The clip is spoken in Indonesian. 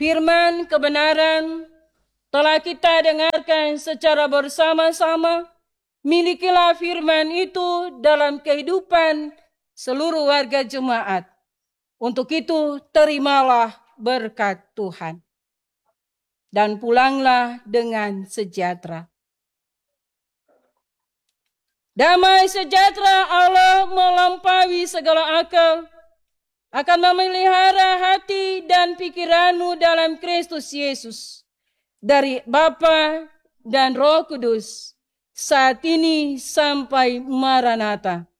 Firman kebenaran telah kita dengarkan secara bersama-sama. Milikilah firman itu dalam kehidupan seluruh warga jemaat. Untuk itu terimalah berkat Tuhan. Dan pulanglah dengan sejahtera. Damai sejahtera Allah melampaui segala akal akan memelihara hati dan pikiranmu dalam Kristus Yesus dari Bapa dan Roh Kudus saat ini sampai Maranatha.